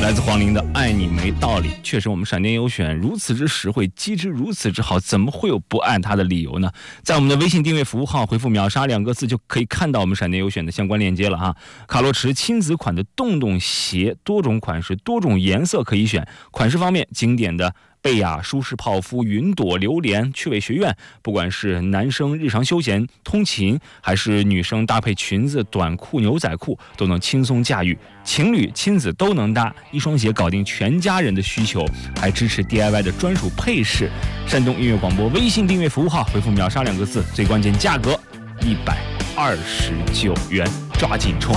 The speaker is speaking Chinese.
来自黄龄的《爱你没道理》，确实我们闪电优选如此之实惠，机制如此之好，怎么会有不按它的理由呢？在我们的微信订阅服务号回复秒杀2个字就可以看到我们闪电优选的相关链接了哈。卡洛驰亲子款的洞洞鞋，多种款式多种颜色可以选。款式方面，经典的贝雅、舒适泡芙、云朵、榴莲、趣味学院，不管是男生日常休闲通勤，还是女生搭配裙子、短裤、牛仔裤，都能轻松驾驭，情侣亲子都能搭，一双鞋搞定全家人的需求，还支持 DIY 的专属配饰。山东音乐广播微信订阅服务号回复秒杀2个字，最关键价格129元，抓紧冲！